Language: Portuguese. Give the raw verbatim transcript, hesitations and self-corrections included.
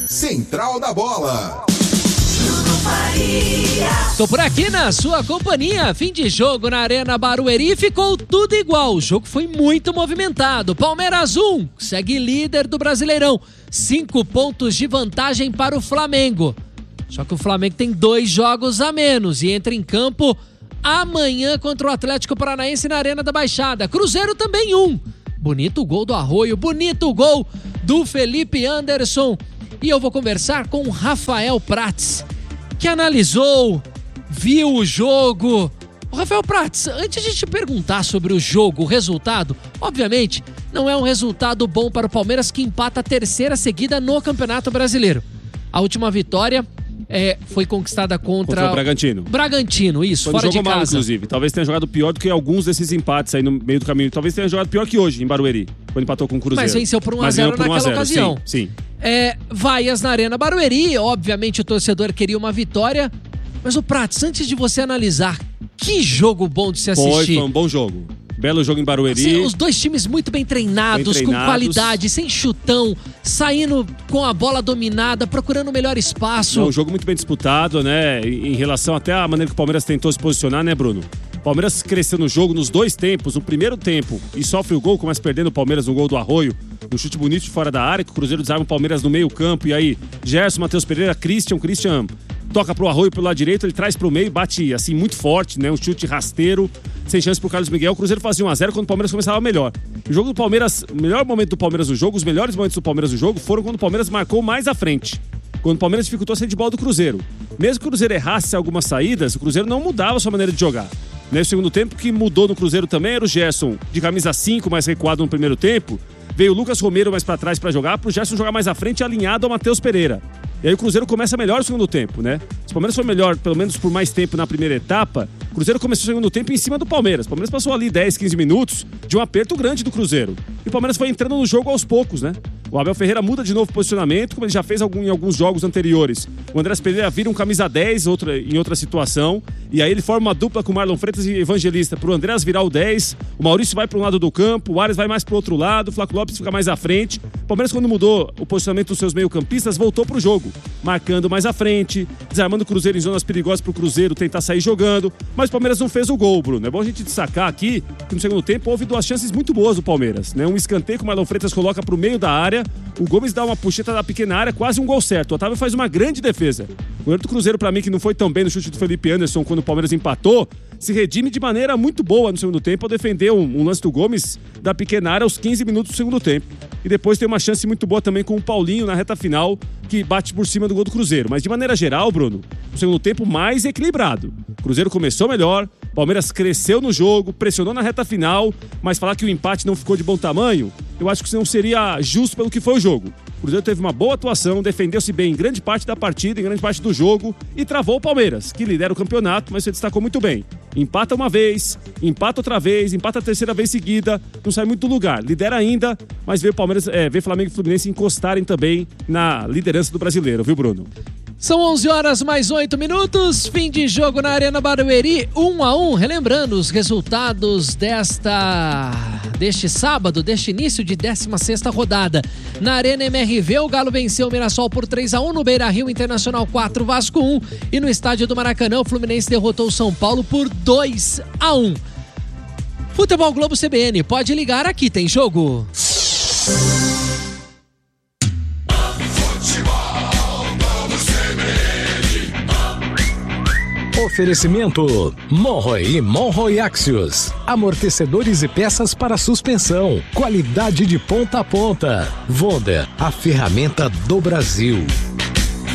Central da Bola. Estou por aqui na sua companhia. Fim de jogo na Arena Barueri, ficou tudo igual. O jogo foi muito movimentado. Palmeiras um, segue líder do Brasileirão. Cinco pontos de vantagem para o Flamengo. Só que o Flamengo tem dois jogos a menos e entra em campo amanhã contra o Atlético Paranaense na Arena da Baixada. Cruzeiro também um. Bonito gol do Arroio, bonito gol do Felipe Anderson. E eu vou conversar com o Rafael Prats, que analisou, viu o jogo. O Rafael Prats, antes de te perguntar sobre o jogo, o resultado, obviamente, não é um resultado bom para o Palmeiras, que empata a terceira seguida no Campeonato Brasileiro. A última vitória é, foi conquistada contra... Contra o Bragantino. Bragantino, isso, foi fora um jogo de casa. mal, inclusive. Talvez tenha jogado pior do que alguns desses empates aí no meio do caminho. Talvez tenha jogado pior que hoje, em Barueri, quando empatou com o Cruzeiro. Mas venceu por um a zero naquela ocasião. Sim, sim. É, vaias na Arena Barueri, obviamente o torcedor queria uma vitória, mas o Prats, antes de você analisar, que jogo bom de se assistir. Foi, foi um bom jogo. Belo jogo em Barueri. Assim, os dois times muito bem treinados, bem treinados, com qualidade, sem chutão, saindo com a bola dominada, procurando o melhor espaço. É um jogo muito bem disputado, né? Em relação até à maneira que o Palmeiras tentou se posicionar, né, Bruno? O Palmeiras cresceu no jogo nos dois tempos. No primeiro tempo, e sofre o gol, começa perdendo o Palmeiras no gol do Arroio, um chute bonito de fora da área, que o Cruzeiro desarma o Palmeiras no meio campo. E aí, Gerson, Matheus Pereira, Christian, Christian toca pro Arroio pelo lado direito, ele traz pro meio, bate assim muito forte, né? Um chute rasteiro, sem chance pro Carlos Miguel. O Cruzeiro fazia um a zero quando o Palmeiras começava melhor. O jogo do Palmeiras, o melhor momento do Palmeiras no jogo, os melhores momentos do Palmeiras no jogo foram quando o Palmeiras marcou mais à frente. Quando o Palmeiras dificultou a saída de bola do Cruzeiro. Mesmo que o Cruzeiro errasse algumas saídas, o Cruzeiro não mudava a sua maneira de jogar. Nesse segundo tempo, que mudou no Cruzeiro também era o Gerson, de camisa cinco, mais recuado no primeiro tempo. Veio o Lucas Romero mais pra trás pra jogar, pro Gerson jogar mais à frente, alinhado ao Matheus Pereira. E aí o Cruzeiro começa melhor no segundo tempo, né? Se o Palmeiras foi melhor, pelo menos por mais tempo na primeira etapa, o Cruzeiro começou o segundo tempo em cima do Palmeiras. O Palmeiras passou ali dez, quinze minutos de um aperto grande do Cruzeiro. E o Palmeiras foi entrando no jogo aos poucos, né? O Abel Ferreira muda de novo o posicionamento, como ele já fez algum, em alguns jogos anteriores. O Andrés Pereira vira um camisa dez outra, em outra situação. E aí ele forma uma dupla com o Marlon Freitas e Evangelista pro Andrés virar o dez. O Maurício vai para um lado do campo, o Ares vai mais pro outro lado, o Flaco Lopes fica mais à frente. O Palmeiras, quando mudou o posicionamento dos seus meio-campistas, voltou pro jogo, marcando mais à frente, desarmando o Cruzeiro em zonas perigosas pro Cruzeiro tentar sair jogando. Mas o Palmeiras não fez o gol, Bruno. É bom a gente destacar aqui que no segundo tempo houve duas chances muito boas do Palmeiras, né? Um escanteio que o Marlon Freitas coloca pro meio da área. O Gomes dá uma puxeta da pequena área, quase um gol certo. O Otávio faz uma grande defesa. O goleiro do Cruzeiro, pra mim, que não foi tão bem no chute do Felipe Anderson quando o Palmeiras empatou, se redime de maneira muito boa no segundo tempo ao defender um, um lance do Gomes da pequena área aos quinze minutos do segundo tempo. E depois tem uma chance muito boa também com o Paulinho na reta final, que bate por cima do gol do Cruzeiro. Mas de maneira geral, Bruno, o segundo tempo mais equilibrado. O Cruzeiro começou melhor, o Palmeiras cresceu no jogo, pressionou na reta final, mas falar que o empate não ficou de bom tamanho, eu acho que não seria justo pelo que foi o jogo. O Cruzeiro teve uma boa atuação, defendeu-se bem em grande parte da partida, em grande parte do jogo e travou o Palmeiras, que lidera o campeonato, mas se destacou muito bem. Empata uma vez, empata outra vez, empata a terceira vez seguida, não sai muito do lugar. Lidera ainda, mas vê o Palmeiras, é, vê Flamengo e Fluminense encostarem também na liderança do brasileiro, viu, Bruno? São onze horas mais oito minutos, fim de jogo na Arena Barueri, um a um. Relembrando os resultados desta deste sábado, deste início de décima sexta rodada. Na Arena M R V, o Galo venceu o Mirassol por três a um, no Beira-Rio, Internacional quatro, Vasco um. E no estádio do Maracanã, o Fluminense derrotou o São Paulo por dois a um. Futebol Globo C B N, pode ligar, aqui tem jogo. Oferecimento Monroe e Monroe Axios. Amortecedores e peças para suspensão. Qualidade de ponta a ponta. Wonder, a ferramenta do Brasil.